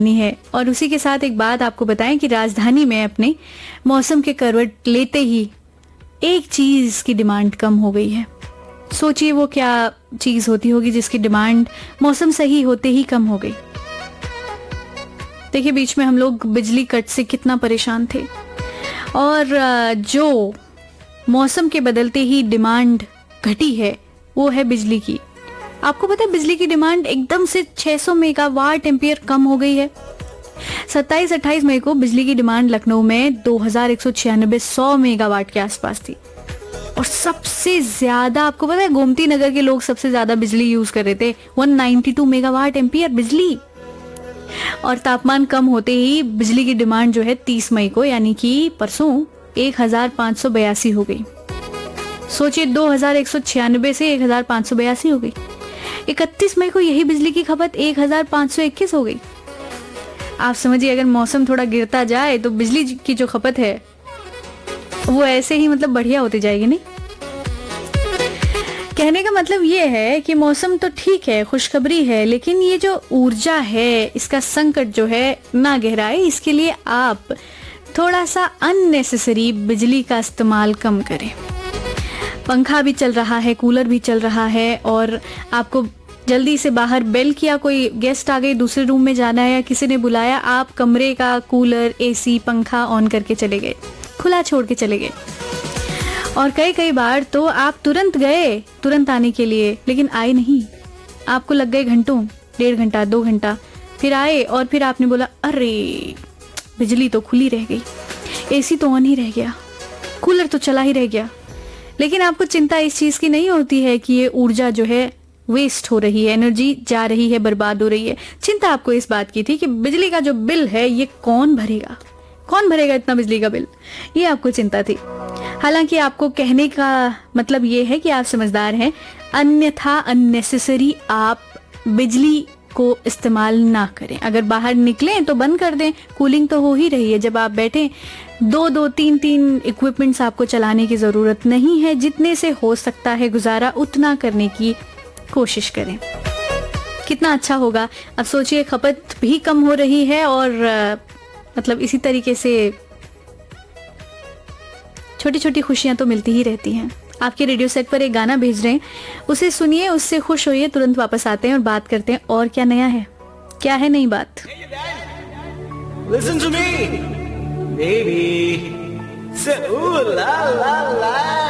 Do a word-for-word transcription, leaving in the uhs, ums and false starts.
है। और उसी के साथ एक बात आपको बताएं कि राजधानी में अपने मौसम के करवट लेते ही एक चीज की डिमांड कम हो गई है। सोचिए वो क्या चीज होती होगी जिसकी डिमांड मौसम सही होते ही कम हो गई। देखिए बीच में हम लोग बिजली कट से कितना परेशान थे, और जो मौसम के बदलते ही डिमांड घटी है वो है बिजली की। आपको पता है बिजली की डिमांड एकदम से छह सौ मेगावाट एम्पियर कम हो गई है। सत्ताईस अट्ठाईस मई को बिजली की डिमांड लखनऊ में दो हजार एक सौ छियानबे सौ मेगावाट के आसपास थी, और सबसे ज्यादा आपको पता है गोमती नगर के लोग सबसे ज्यादा बिजली यूज कर रहे थे, एक सौ बानवे मेगावाट एम्पियर बिजली। और तापमान कम होते ही बिजली की डिमांड जो है तीस मई को यानी कि परसों एक हजार पांच सौ बयासी हो गई। सोचिए दो हजार एक सौ छियानबे से एक हजार पांच सौ बयासी हो गई। इकतीस मई को यही बिजली की खपत एक हजार पांच सौ इक्कीस हो गई। आप समझिए अगर मौसम थोड़ा गिरता जाए तो बिजली की जो खपत है वो ऐसे ही मतलब बढ़िया होती जाएगी। नहीं, कहने का मतलब ये है कि मौसम तो ठीक है, खुशखबरी है, लेकिन ये जो ऊर्जा है इसका संकट जो है ना गहराए, इसके लिए आप थोड़ा सा अननेसेसरी बिजली का इस्तेमाल कम करें। पंखा भी चल रहा है, कूलर भी चल रहा है, और आपको जल्दी से बाहर बेल किया, कोई गेस्ट आ गए, दूसरे रूम में जाना है या किसी ने बुलाया, आप कमरे का कूलर, एसी, पंखा ऑन करके चले गए, खुला छोड़ के चले गए। और कई कई बार तो आप तुरंत गए तुरंत आने के लिए, लेकिन आए नहीं। आपको लग गए घंटों, डेढ़ घंटा, दो घंटा, फिर आए और फिर आपने बोला अरे बिजली तो खुली रह गई, एसी तो ऑन ही रह गया, कूलर तो चला ही रह गया। लेकिन आपको चिंता इस चीज की नहीं होती है कि ये ऊर्जा जो है वेस्ट हो रही है, एनर्जी जा रही है, बर्बाद हो रही है। चिंता आपको इस बात की थी कि बिजली का जो बिल है ये कौन भरेगा, कौन भरेगा इतना बिजली का बिल, ये आपको चिंता थी। हालांकि आपको कहने का मतलब ये है कि आप समझदार हैं, अन्यथा अननेसेसरी आप बिजली को इस्तेमाल ना करें। अगर बाहर निकलें तो बंद कर दें, कूलिंग तो हो ही रही है। जब आप बैठे दो दो तीन तीन इक्विपमेंट्स आपको चलाने की जरूरत नहीं है। जितने से हो सकता है गुजारा उतना करने की कोशिश करें, कितना अच्छा होगा। अब सोचिए खपत भी कम हो रही है, और आ, मतलब इसी तरीके से छोटी छोटी खुशियां तो मिलती ही रहती हैं। आपके रेडियो सेट पर एक गाना भेज रहे हैं, उसे सुनिए, उससे खुश होइए, तुरंत वापस आते हैं और बात करते हैं और क्या नया है, क्या है नई बात। Listen to me, baby. Say ooh la la la.